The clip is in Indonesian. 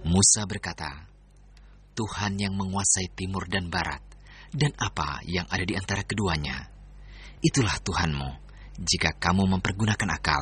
Musa berkata, Tuhan yang menguasai timur dan barat, dan apa yang ada di antara keduanya. Itulah Tuhanmu, jika kamu mempergunakan akal